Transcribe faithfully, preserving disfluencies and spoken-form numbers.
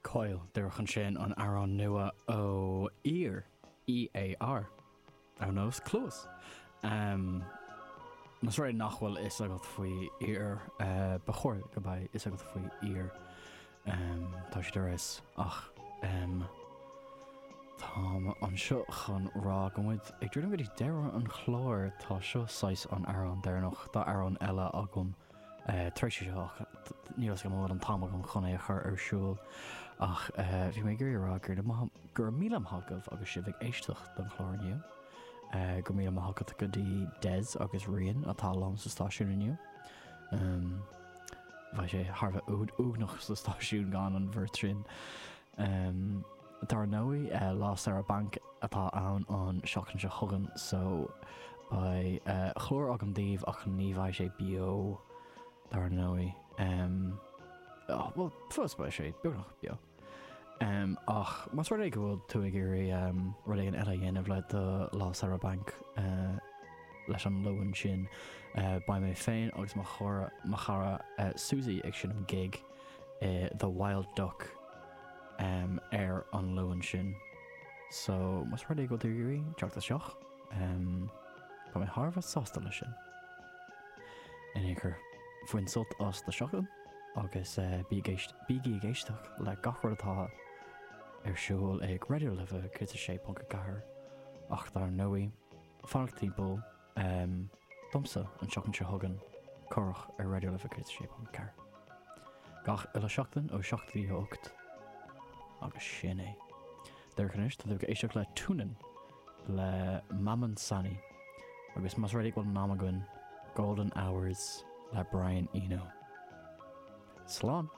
Coil deirchan sin an aran nua ó Ear E A R ar nós clús. Um, Mas raid nachhfuil is agad faoi Ear uh, bachor go bai is agad faoi Ear um, tá sé dar is ach um, tá an seo chun rá gomid ag dúna go dtí deire an chlór tá seo sais an aran déirnach tá aran eile agam Uh, Treisi seach níos go mór an tam an chuna a chur arsúil ach uh, bhí mé gurí rá gur gur míle hagah agus si bh éisteach don chlárniu uh, gur míle hagad go dtí des agus rion atá lám sa stáisiún aniu um, bheit sé Harbh úd úgnach sa stáisiún gan an bhirtrin um, Dar nóí uh, lás ar a bank atá ann an seachan se thugan so ba uh, chlór agam daobh ach ní bhaid sé bio Dar nóí um, oh, well fus ba sé beagnach bio um, ach mas ruir go bhfuil tú ag gurí um, rud é an eile dhéanamh le do lás ar a bank uh, leis an loan sin uh, ba mé féin agus mar chora mar chara uh, Susie ag sin an gig uh, The Wild Duck um, ar an loan sin so mas ruir é go dtí gurí teachta seach um, ba mé Harbh sásta lei sin in éair Fuin sult as de seachan agus uh, bíí géisteach le gachar atá ar siúil ag radio leh chu a sé pan go gahar ach dar nóí fanach timppó um, domsa an seachan se thugan chorach ar radio leh chu a sé pan car. Gach ile seachtain ó seachtaí ocht agus sin é. Deirchanis tá go éisteach le túnan le Maman Sani agus mas réidir go námagann Golden Hours le Brian Eno. Slán.